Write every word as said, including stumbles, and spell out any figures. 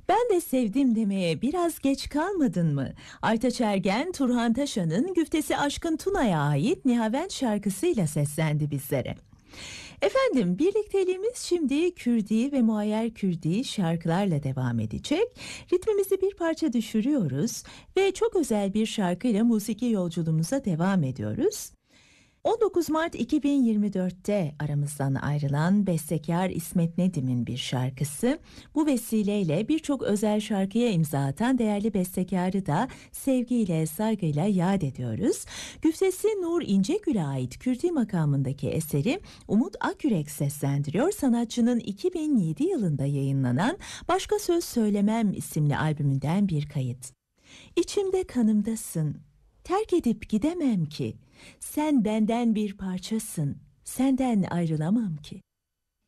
Ben de sevdim demeye biraz geç kalmadın mı? Aytaç Ergen, Turhan Taşan'ın Güftesi Aşkın Tuna'ya ait Nihavent şarkısıyla seslendi bizlere. Efendim, birlikteliğimiz şimdi Kürdi ve Muayyer Kürdi şarkılarla devam edecek. Ritmimizi bir parça düşürüyoruz ve çok özel bir şarkıyla musiki yolculuğumuza devam ediyoruz. on dokuz Mart iki bin yirmi dörtte aramızdan ayrılan bestekar İsmet Nedim'in bir şarkısı. Bu vesileyle birçok özel şarkıya imza atan değerli bestekarı da sevgiyle, saygıyla yad ediyoruz. Güftesi Nur İncegül'e ait Kürdi makamındaki eseri Umut Akyürek seslendiriyor. Sanatçının iki bin yedi yılında yayınlanan Başka Söz Söylemem isimli albümünden bir kayıt. İçimde kanımdasın, terk edip gidemem ki. Sen benden bir parçasın, senden ayrılamam ki.